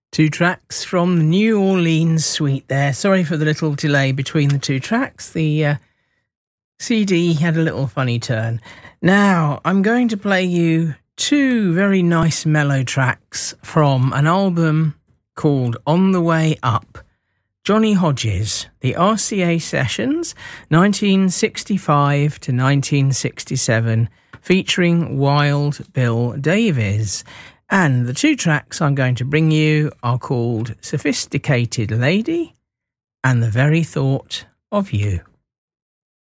Two tracks from the New Orleans suite there. Sorry for the little delay between the two tracks. The CD had a little funny turn. Now, I'm going to play you two very nice mellow tracks from an album called On the Way Up. Johnny Hodges, the RCA Sessions, 1965 to 1967, featuring Wild Bill Davies. And the two tracks I'm going to bring you are called Sophisticated Lady and The Very Thought of You.